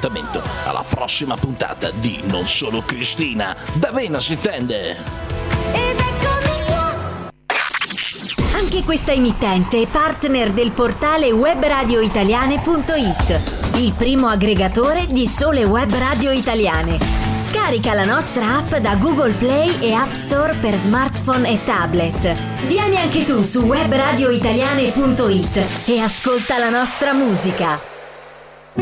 appuntamento alla prossima puntata di Non Solo Cristina, D'Avena si intende. Ed eccomi qua! Anche questa emittente è partner del portale webradioitaliane.it, il primo aggregatore di sole web radio italiane. Scarica la nostra app da Google Play e App Store per smartphone e tablet. Vieni anche tu su webradioitaliane.it e ascolta la nostra musica.